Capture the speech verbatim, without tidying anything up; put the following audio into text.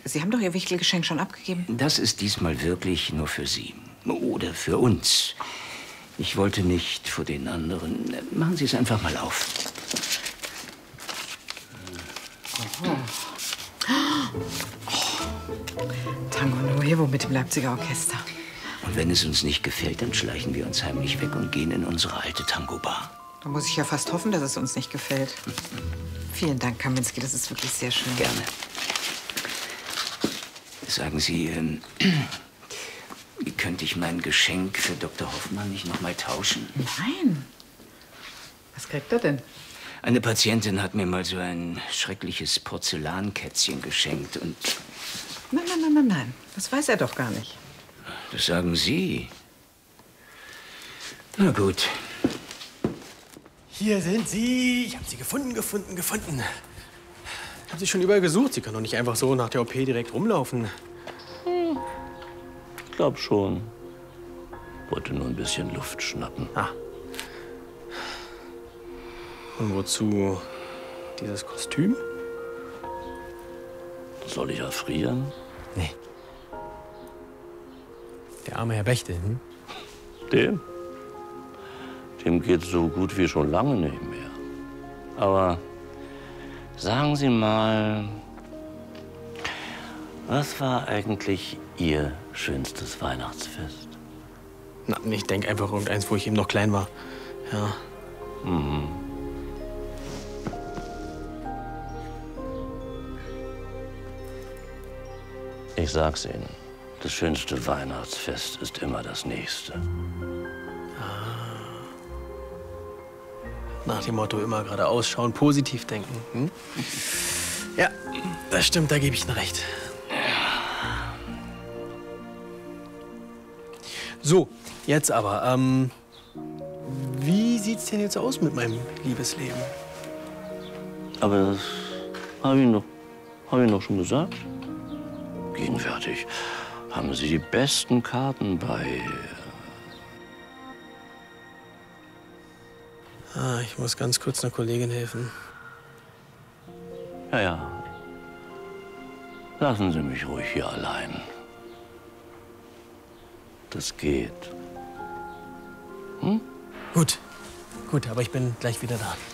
Sie haben doch Ihr Wichtelgeschenk schon abgegeben. Das ist diesmal wirklich nur für Sie. Oder für uns. Ich wollte nicht vor den anderen. Machen Sie es einfach mal auf. Oh. Oh. Tango Nuevo mit dem Leipziger Orchester. Und wenn es uns nicht gefällt, dann schleichen wir uns heimlich weg und gehen in unsere alte Tango-Bar. Da muss ich ja fast hoffen, dass es uns nicht gefällt. Vielen Dank, Kaminski, das ist wirklich sehr schön. Gerne. Sagen Sie, ähm, könnte ich mein Geschenk für Doktor Hoffmann nicht noch mal tauschen? Nein. Was kriegt er denn? Eine Patientin hat mir mal so ein schreckliches Porzellankätzchen geschenkt und... Nein, nein, nein, nein, nein. Das weiß er doch gar nicht. Das sagen Sie. Na gut. Hier sind Sie. Ich habe Sie gefunden, gefunden, gefunden. Ich habe Sie schon überall gesucht. Sie können doch nicht einfach so nach der O P direkt rumlaufen. Hm. Ich glaube schon. Wollte nur ein bisschen Luft schnappen. Ah. Und wozu dieses Kostüm? Soll ich erfrieren? Nee. Der arme Herr Bechtel, hm? Dem? Dem geht's so gut wie schon lange nicht mehr. Aber sagen Sie mal, was war eigentlich Ihr schönstes Weihnachtsfest? Na, ich denke einfach irgendeins, wo ich eben noch klein war. Ja. Mhm. Ich sag's Ihnen, das schönste Weihnachtsfest ist immer das nächste. Nach dem Motto immer geradeaus schauen, positiv denken. Hm? Ja, das stimmt, da gebe ich Ihnen recht. So, jetzt aber. Ähm, wie sieht's denn jetzt aus mit meinem Liebesleben? Aber das habe ich noch, habe ich noch schon gesagt. Gegenwärtig haben Sie die besten Karten bei... Ah, ich muss ganz kurz einer Kollegin helfen. Ja, ja. Lassen Sie mich ruhig hier allein. Das geht. Hm? Gut, gut, aber ich bin gleich wieder da.